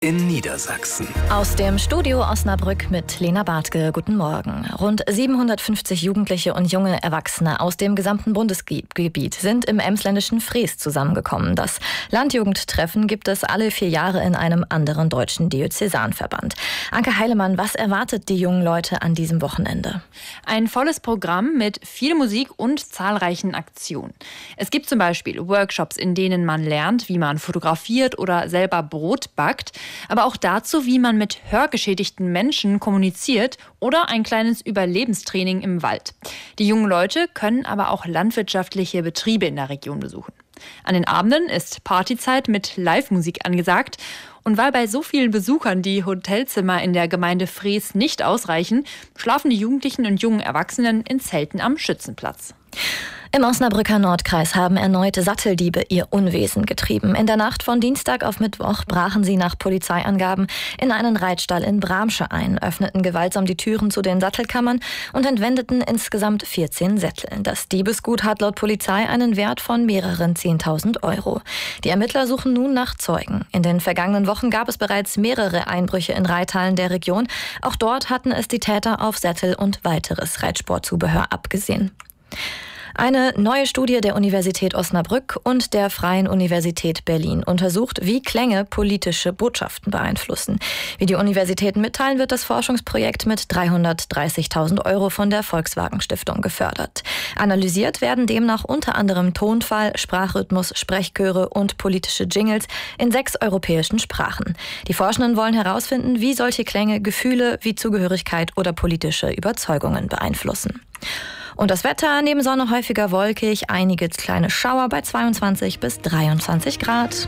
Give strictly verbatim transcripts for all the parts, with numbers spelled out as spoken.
in Niedersachsen. Aus dem Studio Osnabrück mit Lena Bartke. Guten Morgen. Rund siebenhundertfünfzig Jugendliche und junge Erwachsene aus dem gesamten Bundesgebiet sind im emsländischen Frees zusammengekommen. Das Landjugendtreffen gibt es alle vier Jahre in einem anderen deutschen Diözesanverband. Anke Heilemann, was erwartet die jungen Leute an diesem Wochenende? Ein volles Programm mit viel Musik und zahlreichen Aktionen. Es gibt zum Beispiel Workshops, in denen man lernt, wie man fotografiert oder selber Brot backt. Aber auch dazu, wie man mit hörgeschädigten Menschen kommuniziert oder ein kleines Überlebenstraining im Wald. Die jungen Leute können aber auch landwirtschaftliche Betriebe in der Region besuchen. An den Abenden ist Partyzeit mit Live-Musik angesagt. Und weil bei so vielen Besuchern die Hotelzimmer in der Gemeinde Frees nicht ausreichen, schlafen die Jugendlichen und jungen Erwachsenen in Zelten am Schützenplatz. Im Osnabrücker Nordkreis haben erneut Satteldiebe ihr Unwesen getrieben. In der Nacht von Dienstag auf Mittwoch brachen sie nach Polizeiangaben in einen Reitstall in Bramsche ein, öffneten gewaltsam die Türen zu den Sattelkammern und entwendeten insgesamt vierzehn Sättel. Das Diebesgut hat laut Polizei einen Wert von mehreren zehntausend Euro. Die Ermittler suchen nun nach Zeugen. In den vergangenen Wochen gab es bereits mehrere Einbrüche in Reithallen der Region. Auch dort hatten es die Täter auf Sättel und weiteres Reitsportzubehör abgesehen. Eine neue Studie der Universität Osnabrück und der Freien Universität Berlin untersucht, wie Klänge politische Botschaften beeinflussen. Wie die Universitäten mitteilen, wird das Forschungsprojekt mit dreihundertdreißigtausend Euro von der Volkswagen Stiftung gefördert. Analysiert werden demnach unter anderem Tonfall, Sprachrhythmus, Sprechchöre und politische Jingles in sechs europäischen Sprachen. Die Forschenden wollen herausfinden, wie solche Klänge Gefühle wie Zugehörigkeit oder politische Überzeugungen beeinflussen. Und das Wetter, neben Sonne häufiger wolkig, einige kleine Schauer bei zweiundzwanzig bis dreiundzwanzig Grad.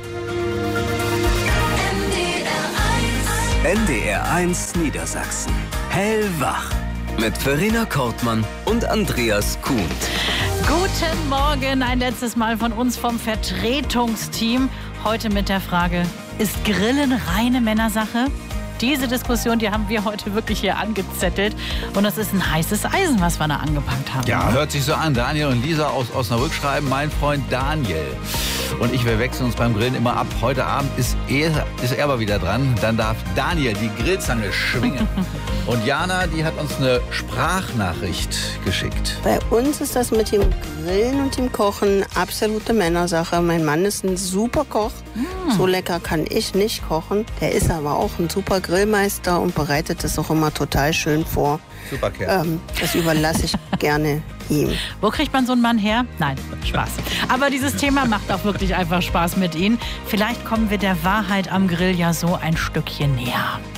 N D R eins Niedersachsen. Hellwach. Mit Verena Kortmann und Andreas Kuhn. Guten Morgen, ein letztes Mal von uns vom Vertretungsteam. Heute mit der Frage, ist Grillen reine Männersache? Diese Diskussion, die haben wir heute wirklich hier angezettelt. Und das ist ein heißes Eisen, was wir da angepackt haben. Ja, hört sich so an. Daniel und Lisa aus Osnabrück schreiben, mein Freund Daniel und ich, wir wechseln uns beim Grillen immer ab. Heute Abend ist er, ist er aber wieder dran. Dann darf Daniel die Grillzange schwingen. Und Jana, die hat uns eine Sprachnachricht geschickt. Bei uns ist das mit dem Grillen und dem Kochen absolute Männersache. Mein Mann ist ein super Koch. Mm. So lecker kann ich nicht kochen. Der ist aber auch ein super Grillmeister und bereitet das auch immer total schön vor. Super Kerl. Ähm, das überlasse ich gerne ihm. Wo kriegt man so einen Mann her? Nein, Spaß. Aber dieses Thema macht auch wirklich einfach Spaß mit Ihnen. Vielleicht kommen wir der Wahrheit am Grill ja so ein Stückchen näher.